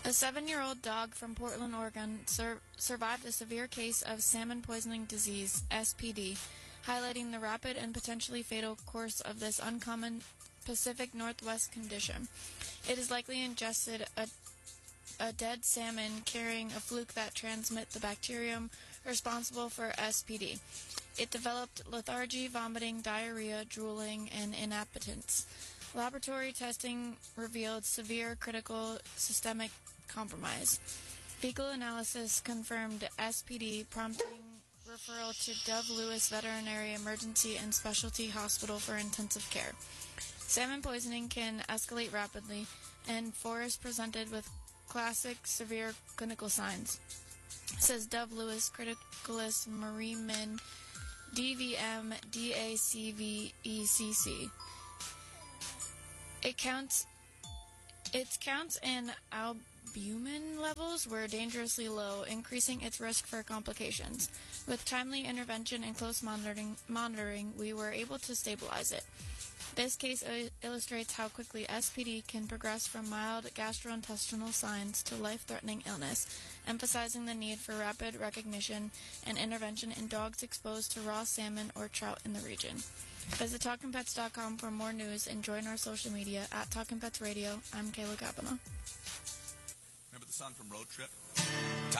A 7-year-old dog from Portland, Oregon survived a severe case of salmon poisoning disease, SPD, highlighting the rapid and potentially fatal course of this uncommon Pacific Northwest condition. It is likely ingested a dead salmon carrying a fluke that transmit the bacterium responsible for SPD. It developed lethargy, vomiting, diarrhea, drooling, and inappetence. Laboratory testing revealed severe critical systemic compromise. Fecal analysis confirmed SPD, prompting referral to Dove Lewis Veterinary Emergency and Specialty Hospital for intensive care. Salmon poisoning can escalate rapidly, and Forrest presented with classic severe clinical signs, says Dove Lewis Criticalist Marimin DVM DACVECC. Its counts and albumin levels were dangerously low, increasing its risk for complications. With timely intervention and close monitoring, we were able to stabilize it. This case illustrates how quickly SPD can progress from mild gastrointestinal signs to life-threatening illness, emphasizing the need for rapid recognition and intervention in dogs exposed to raw salmon or trout in the region. Visit TalkingPets.com for more news and join our social media at Talking Pets Radio. I'm Kayla Kapana. Remember the song from Road Trip?